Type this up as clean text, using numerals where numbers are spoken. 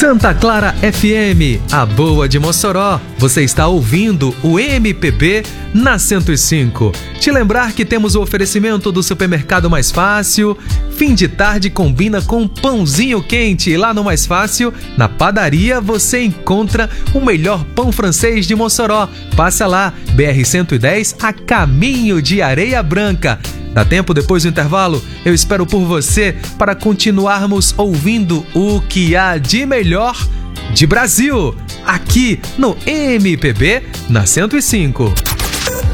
Santa Clara FM, a boa de Mossoró. Você está ouvindo o MPB na 105. Te lembrar que temos o oferecimento do Supermercado Mais Fácil. Fim de tarde combina com pãozinho quente. Lá no Mais Fácil, na padaria, você encontra o melhor pão francês de Mossoró. Passa lá, BR-110, a caminho de Areia Branca. Dá tempo depois do intervalo? Eu espero por você para continuarmos ouvindo o que há de melhor de Brasil, aqui no MPB na 105.